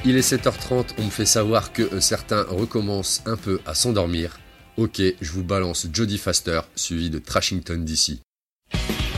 Il est 7h30, on me fait savoir que certains recommencent un peu à s'endormir. Ok, je vous balance Jodie Foster, suivi de Trashington DC.